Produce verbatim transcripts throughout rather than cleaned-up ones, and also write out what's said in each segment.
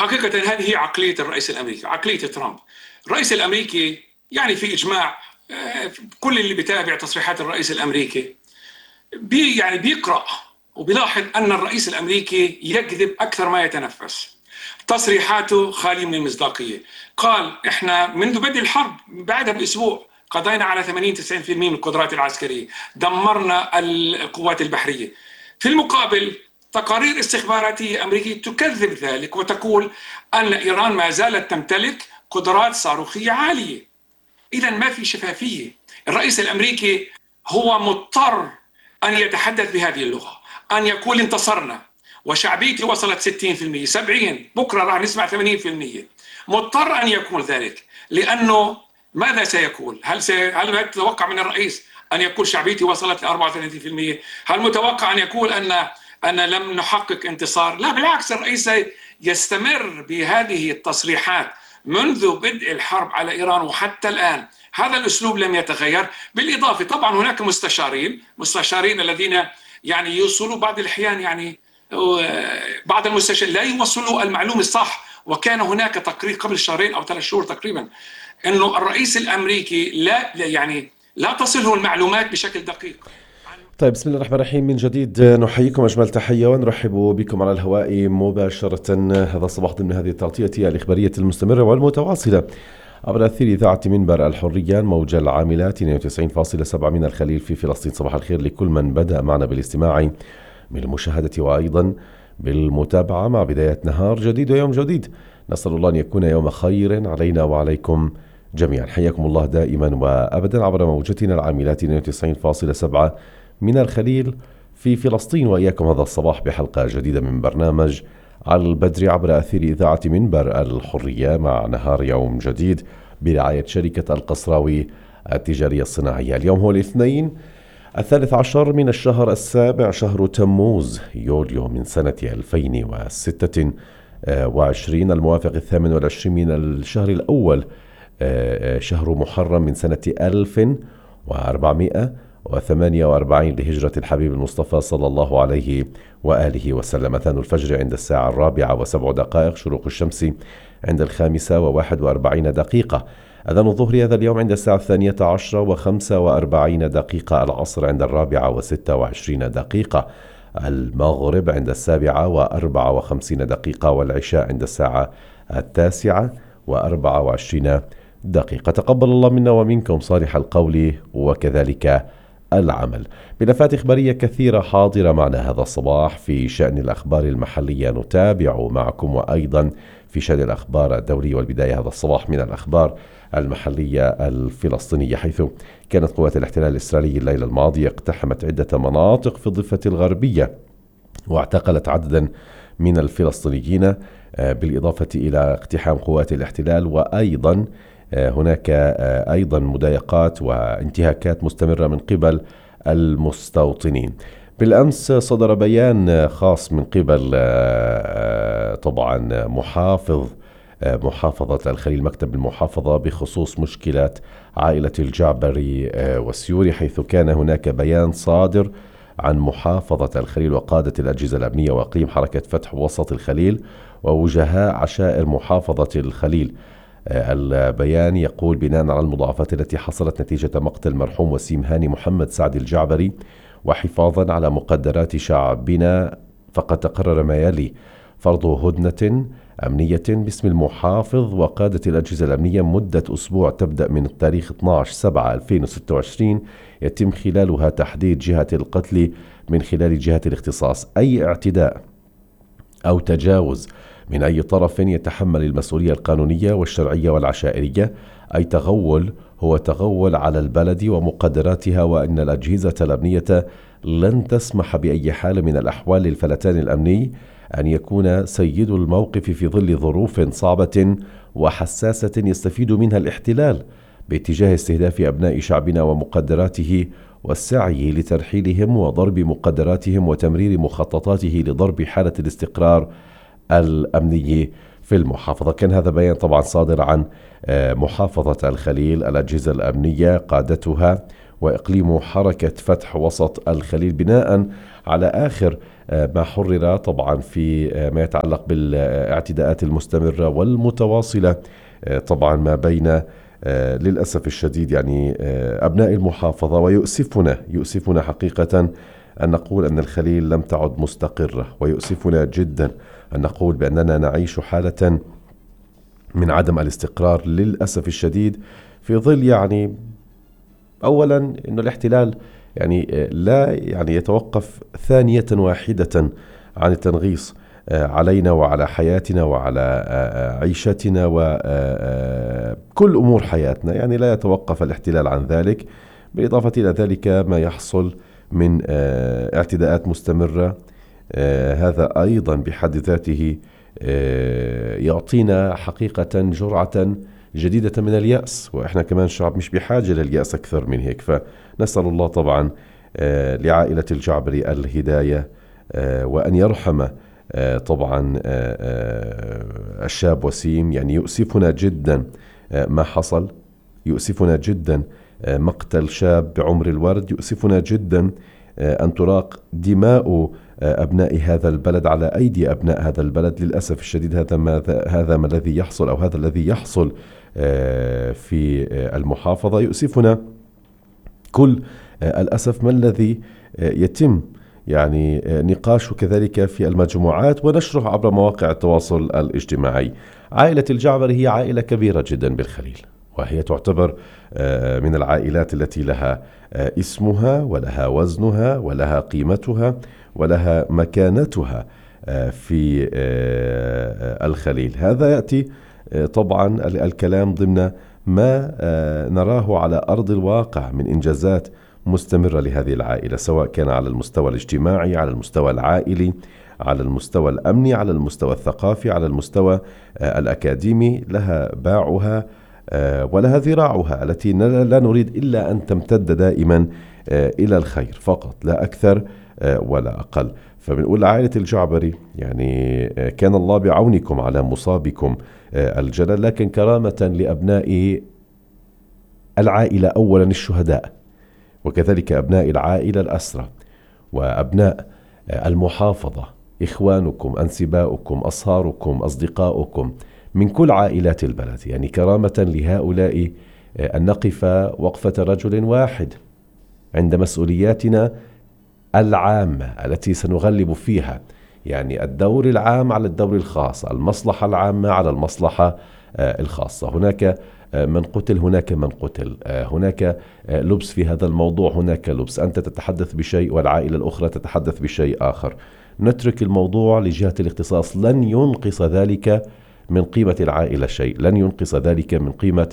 حقيقة هذه هي عقلية الرئيس الأمريكي، عقلية ترامب. الرئيس الأمريكي يعني في إجماع كل اللي بيتابع تصريحات الرئيس الأمريكي بي يعني بيقرأ وبيلاحظ أن الرئيس الأمريكي يكذب أكثر ما يتنفس. تصريحاته خالية من المصداقية. قال إحنا منذ بدء الحرب بعدها بأسبوع قضينا على ثمانين تسعين بالمئة من القدرات العسكرية، دمرنا القوات البحرية. في المقابل تقارير استخباراتية أمريكية تكذب ذلك وتقول أن إيران ما زالت تمتلك قدرات صاروخية عالية. إذا ما في شفافية. الرئيس الأمريكي هو مضطر أن يتحدث بهذه اللغة، أن يقول انتصرنا وشعبيتي وصلت ستين بالمئة سبعين، بكرة راح نسمع ثمانين بالمئة. مضطر أن يقول ذلك، لأنه ماذا سيقول؟ هل سي... هل تتوقع من الرئيس أن يقول شعبيتي وصلت ل أربعة وثلاثين بالمئة؟ هل متوقع أن يقول أن أن لم نحقق انتصار؟ لا بالعكس، الرئيس يستمر بهذه التصريحات منذ بدء الحرب على إيران وحتى الآن. هذا الأسلوب لم يتغير. بالإضافة طبعا هناك مستشارين مستشارين الذين يعني يوصلوا بعض الأحيان يعني بعض المستشارين لا يوصلوا المعلومة الصح. وكان هناك تقرير قبل شهرين أو ثلاث شهور تقريبا أنه الرئيس الأمريكي لا يعني لا تصله المعلومات بشكل دقيق. طيب بسم الله الرحمن الرحيم. من جديد نحييكم أجمل تحية ونرحب بكم على الهواء مباشرة هذا الصباح ضمن هذه التغطية الإخبارية المستمرة والمتواصلة عبر أثير إذاعة منبر الحرية موجة العاملات اثنين وتسعين فاصلة سبعة من الخليل في فلسطين. صباح الخير لكل من بدأ معنا بالاستماع بالمشاهدة وأيضا بالمتابعة مع بداية نهار جديد ويوم جديد. نسأل الله أن يكون يوم خير علينا وعليكم جميعا. حياكم الله دائما وأبدا عبر موجتنا العاملات اثنين وتسعين فاصلة سبعة من الخليل في فلسطين، وإياكم هذا الصباح بحلقة جديدة من برنامج على البدر عبر أثير إذاعة منبر الحرية مع نهار يوم جديد برعاية شركة القصراوي التجارية الصناعية. اليوم هو الاثنين الثالث عشر من الشهر السابع شهر تموز يوليو من سنة ألفين وستة وعشرين الموافق الثامن والعشرين من الشهر الأول شهر محرم من سنة ألف وأربعمائة وثمانية وأربعين لهجرة الحبيب المصطفى صلى الله عليه وآله وسلم. أذان الفجر عند الساعة الرابعة وسبع دقائق، شروق الشمس عند الخامسة وواحد وأربعين دقيقة. أذان الظهر هذا اليوم عند الساعة الثانية عشرة وخمسة وأربعين دقيقة، العصر عند الرابعة وستة وعشرين دقيقة، المغرب عند السابعة وأربعة وخمسين دقيقة، والعشاء عند الساعة التاسعة وأربعة وعشرين دقيقة. تقبل الله منا ومنكم صالح القول وكذلك العمل. ملفات إخبارية كثيرة حاضرة معنا هذا الصباح في شأن الأخبار المحلية نتابع معكم، وأيضا في شأن الأخبار الدولية. والبداية هذا الصباح من الأخبار المحلية الفلسطينية، حيث كانت قوات الاحتلال الإسرائيلي الليلة الماضية اقتحمت عدة مناطق في الضفة الغربية واعتقلت عددا من الفلسطينيين، بالإضافة إلى اقتحام قوات الاحتلال. وأيضا هناك أيضا مضايقات وانتهاكات مستمرة من قبل المستوطنين. بالأمس صدر بيان خاص من قبل طبعا محافظ محافظة الخليل، مكتب المحافظة، بخصوص مشكلة عائلة الجعبري والسيوري، حيث كان هناك بيان صادر عن محافظة الخليل وقادة الأجهزة الأمنية وإقليم حركة فتح وسط الخليل ووجهاء عشائر محافظة الخليل. البيان يقول: بناء على المضاعفات التي حصلت نتيجة مقتل مرحوم وسيم هاني محمد سعد الجعبري وحفاظا على مقدرات شعبنا، فقد تقرر ما يلي: فرض هدنة أمنية باسم المحافظ وقادة الأجهزة الأمنية مدة أسبوع تبدأ من التاريخ اثني عشر سبعة ألفين وستة وعشرين، يتم خلالها تحديد جهة القتل من خلال جهة الاختصاص. أي اعتداء أو تجاوز من أي طرف يتحمل المسؤولية القانونية والشرعية والعشائرية. أي تغول هو تغول على البلد ومقدراتها، وأن الأجهزة الأمنية لن تسمح بأي حال من الأحوال للفلتان الأمني أن يكون سيد الموقف في ظل ظروف صعبة وحساسة يستفيد منها الاحتلال باتجاه استهداف أبناء شعبنا ومقدراته والسعي لترحيلهم وضرب مقدراتهم وتمرير مخططاته لضرب حالة الاستقرار الأمني في المحافظة. كان هذا بيان طبعا صادر عن محافظة الخليل، الأجهزة الأمنية قادتها وإقليم حركة فتح وسط الخليل، بناء على آخر ما حرر طبعا في ما يتعلق بالاعتداءات المستمرة والمتواصلة طبعا ما بين للأسف الشديد يعني أبناء المحافظة. ويؤسفنا يؤسفنا حقيقة أن نقول أن الخليل لم تعد مستقرة، ويؤسفنا جدا أن نقول بأننا نعيش حالة من عدم الاستقرار للأسف الشديد، في ظل يعني أولا أن الاحتلال يعني لا يعني يتوقف ثانية واحدة عن التنغيص علينا وعلى حياتنا وعلى عيشتنا وكل أمور حياتنا، يعني لا يتوقف الاحتلال عن ذلك. بالإضافة إلى ذلك ما يحصل من اعتداءات مستمرة، هذا أيضا بحد ذاته يعطينا حقيقة جرعة جديدة من اليأس، وإحنا كمان شعب مش بحاجة لليأس أكثر من هيك. فنسأل الله طبعا لعائلة الجعبري الهداية، وأن يرحم طبعا الشاب وسيم. يعني يؤسفنا جدا ما حصل، يؤسفنا جدا مقتل شاب بعمر الورد، يؤسفنا جدا أن تراق دماء أبناء هذا البلد على أيدي أبناء هذا البلد. للأسف الشديد هذا ما هذا ما الذي يحصل أو هذا الذي يحصل في المحافظة. يؤسفنا كل الأسف ما الذي يتم يعني نقاشه كذلك في المجموعات ونشره عبر مواقع التواصل الاجتماعي. عائلة الجعبري هي عائلة كبيرة جدا بالخليل، وهي تعتبر من العائلات التي لها اسمها ولها وزنها ولها قيمتها ولها مكانتها في الخليل. هذا يأتي طبعا الكلام ضمن ما نراه على أرض الواقع من إنجازات مستمرة لهذه العائلة، سواء كان على المستوى الاجتماعي، على المستوى العائلي، على المستوى الأمني، على المستوى الثقافي، على المستوى الأكاديمي. لها باعها ولها ذراعها التي لا نريد إلا أن تمتد دائما إلى الخير فقط، لا أكثر ولا أقل. فبنقول عائلة الجعبري يعني كان الله بعونكم على مصابكم الجلل، لكن كرامة لأبناء العائلة أولا الشهداء، وكذلك أبناء العائلة الأسرى، وأبناء المحافظة، إخوانكم، أنسباؤكم، أصهاركم، أصدقاؤكم من كل عائلات البلد. يعني كرامة لهؤلاء أن نقف وقفة رجل واحد عند مسؤولياتنا العامة التي سنغلب فيها، يعني الدور العام على الدور الخاص، المصلحة العامة على المصلحة الخاصة. هناك من قتل، هناك من قتل، هناك لبس في هذا الموضوع، هناك لبس، أنت تتحدث بشيء والعائلة الأخرى تتحدث بشيء آخر. نترك الموضوع لجهة الاختصاص، لن ينقص ذلك من قيمة العائلة شيء، لن ينقص ذلك من قيمة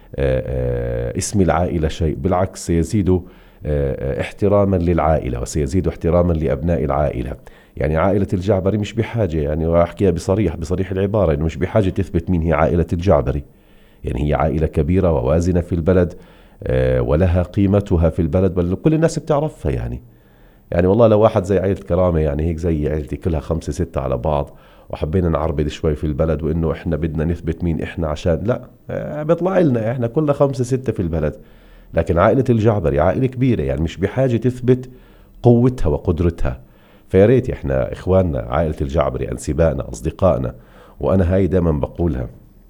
اسم العائلة شيء، بالعكس سيزيد احتراما للعائلة وسيزيد احتراما لأبناء العائلة. يعني عائلة الجعبري مش بحاجة، يعني وأحكيها بصريح بصريح العبارة، إنه مش بحاجة تثبت مين هي عائلة الجعبري. يعني هي عائلة كبيرة ووازنة في البلد ولها قيمتها في البلد، بل كل الناس بتعرفها. يعني يعني والله لو واحد زي عائلة كرامة، يعني هيك زي عائلتي كلها خمسة ستة على بعض، وحبينا نعربد شوي في البلد وإنه إحنا بدنا نثبت مين إحنا، عشان لا بيطلع لنا إحنا كلها خمسة ستة في البلد. لكن عائلة الجعبري عائلة كبيرة، يعني مش بحاجة تثبت قوتها وقدرتها. فيا ريت إحنا إخواننا عائلة الجعبري، أنسبائنا، أصدقائنا، وأنا هاي دائما بقولها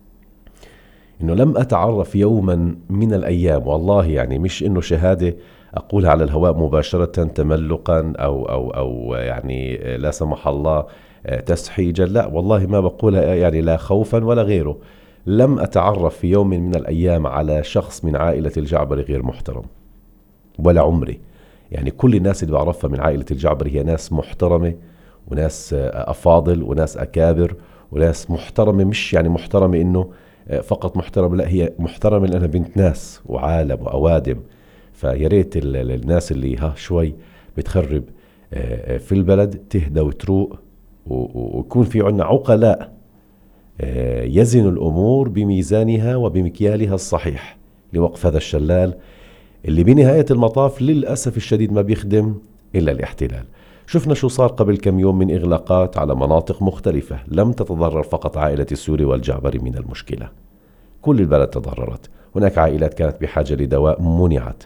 إنه لم أتعرف يوما من الأيام، والله يعني مش إنه شهادة أقولها على الهواء مباشرة تملقا أو أو أو يعني لا سمح الله تسحيجا، لا والله ما بقولها يعني لا خوفا ولا غيره. لم أتعرف في يوم من الأيام على شخص من عائلة الجعبري غير محترم، ولا عمري. يعني كل الناس اللي بعرفها من عائلة الجعبري هي ناس محترمة وناس أفاضل وناس أكابر وناس محترمة، مش يعني محترمة إنه فقط محترمة، لا هي محترمة لأنها بنت ناس وعالم وأوادم. فيا ريت الناس اللي ها شوي بتخرب في البلد تهدى وتروق، ويكون في عنا عقلاء يزن الأمور بميزانها وبمكيالها الصحيح لوقف هذا الشلال اللي بنهاية المطاف للأسف الشديد ما بيخدم إلا الاحتلال. شفنا شو صار قبل كم يوم من إغلاقات على مناطق مختلفة، لم تتضرر فقط عائلة السوري والجعبري من المشكلة، كل البلد تضررت. هناك عائلات كانت بحاجة لدواء منعت،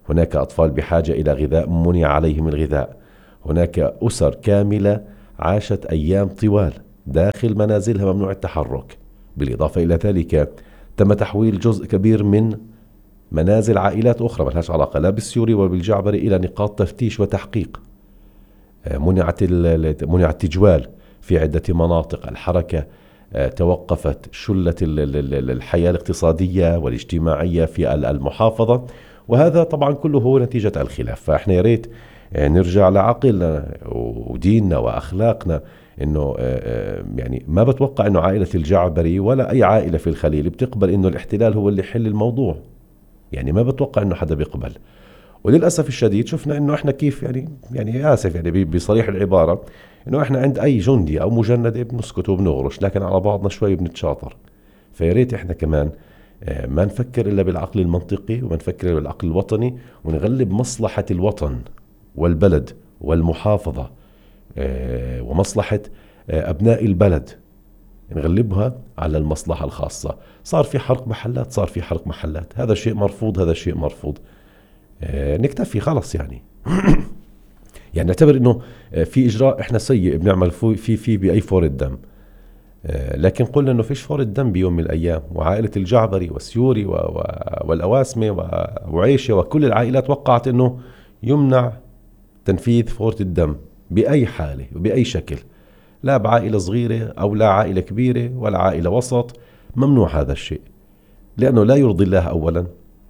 هناك أطفال بحاجة إلى غذاء منع عليهم الغذاء، هناك أسر كاملة عاشت أيام طوال داخل منازلها ممنوع التحرك. بالإضافة إلى ذلك تم تحويل جزء كبير من منازل عائلات أخرى ملهاش علاقة لا بالسيوري ولا بالجعبري إلى نقاط تفتيش وتحقيق. منعت منع التجوال في عدة مناطق، الحركة توقفت، شلت الحياة الاقتصادية والاجتماعية في المحافظة، وهذا طبعا كله هو نتيجة الخلاف. فإحنا ياريت نرجع لعقلنا وديننا وأخلاقنا، إنه يعني ما بتوقع إنه عائلة الجعبري ولا أي عائلة في الخليل بتقبل إنه الاحتلال هو اللي يحل الموضوع، يعني ما بتوقع إنه حدا بيقبل. وللأسف الشديد شفنا إنه إحنا كيف يعني يعني آسف يعني بصريح العبارة إنه إحنا عند أي جندي أو مجندة بنسكت وبنغرش، لكن على بعضنا شوي بنتشاطر. فياريت إحنا كمان ما نفكر إلا بالعقل المنطقي وما نفكر إلا بالعقل الوطني، ونغلب مصلحة الوطن والبلد والمحافظة ومصلحة أبناء البلد، نغلبها على المصلحة الخاصة. صار في حرق محلات، صار في حرق محلات، هذا شيء مرفوض، هذا شيء مرفوض. نكتفي خلص يعني يعني نعتبر انه في اجراء احنا سيء بنعمل في في باي فور الدم، لكن قلنا انه فيش فور الدم بيوم من الايام. وعائله الجعبري والسيوري والأواسمة وعيشه وكل العائلات وقعت انه يمنع تنفيذ فورة الدم باي حاله وباي شكل، لا بعائله صغيره او لا عائله كبيره ولا عائله وسط، ممنوع هذا الشيء لانه لا يرضي الله اولا.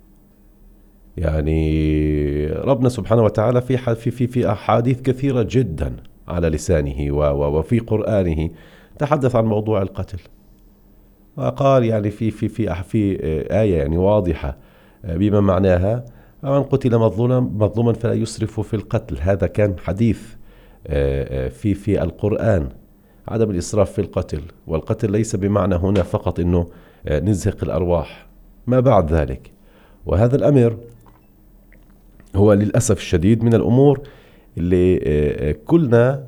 يعني ربنا سبحانه وتعالى في في في في أحاديث كثيرة جدا على لسانه وفي قرآنه تحدث عن موضوع القتل، وقال يعني في في في في آية يعني واضحة بما معناها: من قتل مظلوما مظلوما فلا يسرف في القتل. هذا كان حديث في في القرآن، عدم الإسراف في القتل. والقتل ليس بمعنى هنا فقط إنه نزهق الأرواح، ما بعد ذلك. وهذا الأمر هو للأسف الشديد من الأمور اللي كلنا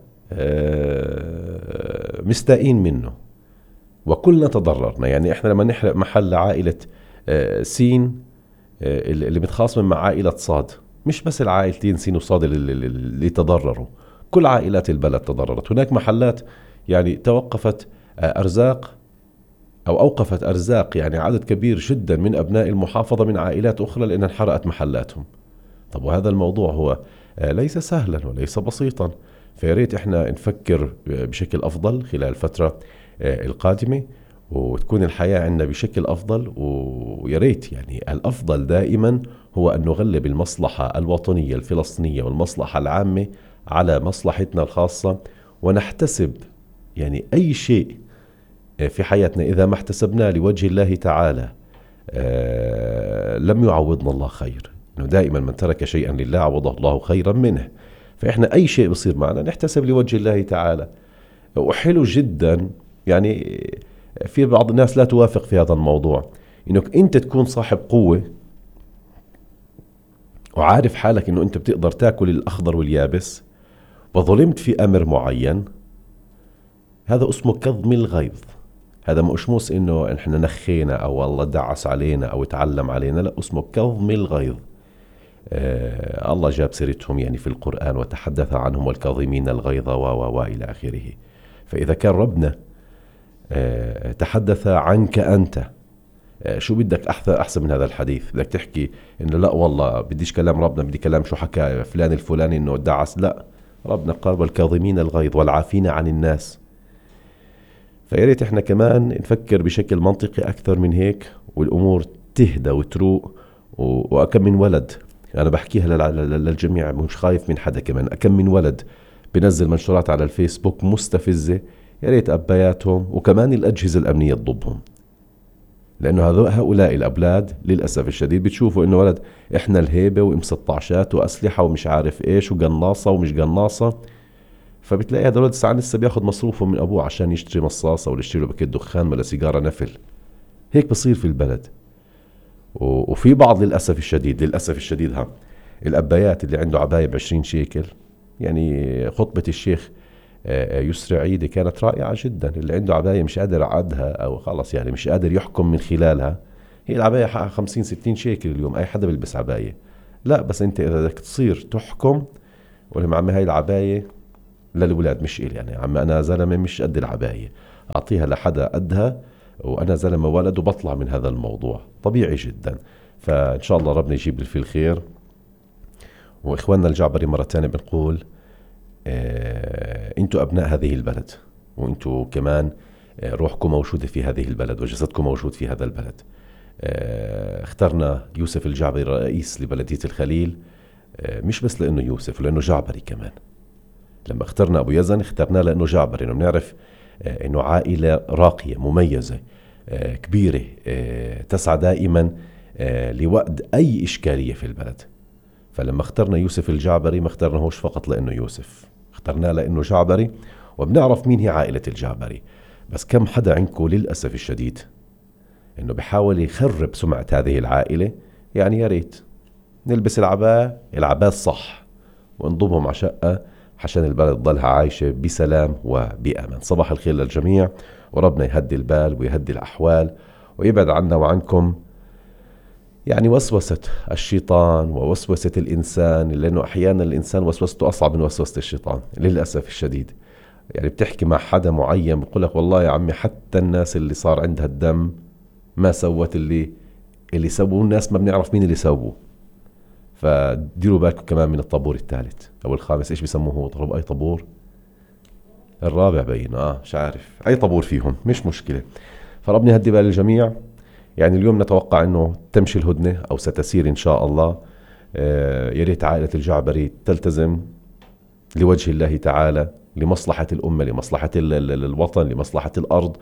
مستائين منه وكلنا تضررنا. يعني إحنا لما نحرق محل عائلة سين اللي متخاصم مع عائلة صاد، مش بس العائلتين سين وصاد اللي تضرروا، كل عائلات البلد تضررت. هناك محلات يعني توقفت أرزاق أو أوقفت أرزاق يعني عدد كبير جدا من أبناء المحافظة من عائلات أخرى لأنها انحرقت محلاتهم. طب وهذا الموضوع هو ليس سهلا وليس بسيطا، فياريت احنا نفكر بشكل أفضل خلال الفترة القادمة وتكون الحياة عندنا بشكل أفضل. وياريت يعني الأفضل دائما هو أن نغلب المصلحة الوطنية الفلسطينية والمصلحة العامة على مصلحتنا الخاصة، ونحتسب يعني أي شيء في حياتنا إذا ما احتسبناه لوجه الله تعالى لم يعوضنا الله خير. إنه دائما من ترك شيئا لله عوضه الله خيرا منه. فإحنا أي شيء بصير معنا نحتسب لوجه الله تعالى. وحلو جدا يعني في بعض الناس لا توافق في هذا الموضوع، إنك أنت تكون صاحب قوة وعارف حالك إنه أنت بتقدر تاكل الأخضر واليابس وظلمت في أمر معين. هذا اسمه كظم الغيظ. هذا مش موس إنه إحنا نخينا أو والله دعس علينا أو تعلم علينا، لا، اسمه كظم الغيظ. آه الله جاب سيرتهم يعني في القرآن وتحدث عنهم والكاظمين الغيظ و و إلى آخره. فإذا كان ربنا آه تحدث عنك أنت، آه شو بدك أحسن من هذا الحديث؟ بدك تحكي إنه لا والله بديش كلام ربنا، بدي كلام شو حكى فلان الفلاني إنه دعس؟ لا، ربنا قال والكاظمين الغيظ والعافين عن الناس. فياريت إحنا كمان نفكر بشكل منطقي أكثر من هيك والأمور تهدى وتروق. وأكم من ولد أنا بحكيها للجميع، مش خايف من حدا كمان، أكم من ولد بنزل منشورات على الفيسبوك مستفزة، ياريت أباياتهم وكمان الأجهزة الأمنية تضبهم. لأنه هؤلاء الأبلاد للأسف الشديد بتشوفوا إنه ولد إحنا الهيبة وإم ستاشات وأسلحة ومش عارف إيش وقناصة ومش قناصة، فبتلاقي هذا الولد ساعة لسه بياخد مصروفه من أبوه عشان يشتري مصاصة ولا يشتري له باكيت دخان ولا سيجارة نفل. هيك بصير في البلد. وفي بعض للأسف الشديد للأسف الشديد ها الأبايات اللي عنده عباية بعشرين شيكل. يعني خطبة الشيخ يسرى عيدي كانت رائعة جدا. اللي عنده عباية مش قادر يعدها أو خلص يعني مش قادر يحكم من خلالها، هي العباية حقها خمسين ستين شيكل اليوم. أي حدا بيلبس عباية، لا، بس انت اذا بدك تصير تحكم ولا عمي هاي العباية للولاد مش إلي، يعني عمي انا زلمة مش قد العباية، اعطيها لحدا قدها، وانا زلمة ولد وبطلع من هذا الموضوع طبيعي جدا. فان شاء الله ربنا يجيب لي فيه الخير. واخواننا الجعبري مرة تانية بنقول اه انتوا ابناء هذه البلد، وانتوا كمان اه روحكم موجودة في هذه البلد وجسدكم موجود في هذا البلد. اه اخترنا يوسف الجعبري رئيس لبلدية الخليل اه مش بس لانه يوسف، لانه جعبري كمان. لما اخترنا ابو يزن اخترناه لانه جعبري، انه بنعرف اه انه عائلة راقية مميزة اه كبيرة اه تسعى دائما اه لوقت اي اشكالية في البلد. فلما اخترنا يوسف الجعبري ما اخترناهوش فقط لأنه يوسف، اخترناه لأنه جعبري، وبنعرف مين هي عائلة الجعبري. بس كم حدا عندكم للأسف الشديد إنه بحاول يخرب سمعة هذه العائلة. يعني يا ريت نلبس العباء العباء الصح ونضمهم على شقة عشان البلد تضلها عايشة بسلام وبأمان. صباح الخير للجميع، وربنا يهدي البال ويهدي الأحوال ويبعد عنا وعنكم يعني وسوسة الشيطان ووسوسة الإنسان، لأنه أحيانا الإنسان وسوسته أصعب من وسوسة الشيطان للأسف الشديد. يعني بتحكي مع حدا معين بقول لك والله يا عمي حتى الناس اللي صار عندها الدم ما سوت اللي اللي سووه الناس، ما بنعرف مين اللي سووه. فديروا بالكم كمان من الطابور الثالث أو الخامس، إيش بيسموه؟ طلب أي طابور؟ الرابع بين آه مش عارف أي طابور فيهم، مش مشكلة. فربنا يهدي بال الجميع. يعني اليوم نتوقع أنه تمشي الهدنة أو ستسير إن شاء الله. آه يا ريت عائلة الجعبري تلتزم لوجه الله تعالى، لمصلحة الأمة، لمصلحة الوطن، لمصلحة الأرض،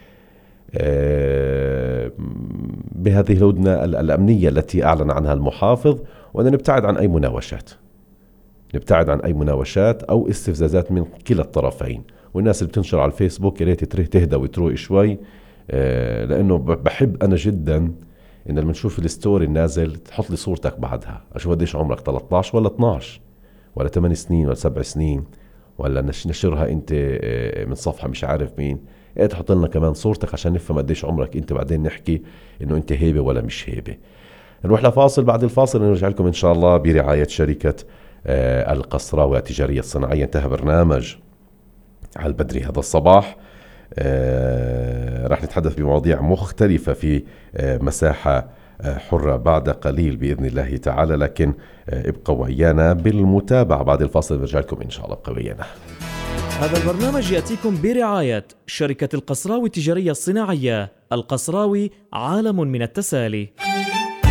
آه بهذه الهدنة الأمنية التي أعلن عنها المحافظ. وأن نبتعد عن أي مناوشات، نبتعد عن أي مناوشات أو استفزازات من كلا الطرفين. والناس اللي بتنشر على الفيسبوك يا ريت تهدى وتروق شوي، آه لأنه بحب أنا جدا إن لما نشوف الستوري النازل تحط لي صورتك بعدها، أشوف قديش عمرك، ثلاثة عشر ولا اثنا عشر ولا ثمانية سنين ولا سبع سنين، ولا نشرها أنت آه من صفحة مش عارف مين. إيه تحط لنا كمان صورتك عشان نفهم قديش عمرك أنت، بعدين نحكي إنه أنت هيبة ولا مش هيبة. نروح لفاصل، بعد الفاصل نرجع لكم إن شاء الله برعاية شركة آه القصراوي التجارية الصناعية. انتهى برنامج على البدري هذا الصباح. آه راح نتحدث بمواضيع مختلفة في آه مساحة آه حرة بعد قليل بإذن الله تعالى، لكن آه ابقوا ويانا بالمتابعة. بعد الفاصل نرجع لكم إن شاء الله، ابقوا ويانا. هذا البرنامج يأتيكم برعاية شركة القصراوي التجارية الصناعية. القصراوي عالم من التسالي.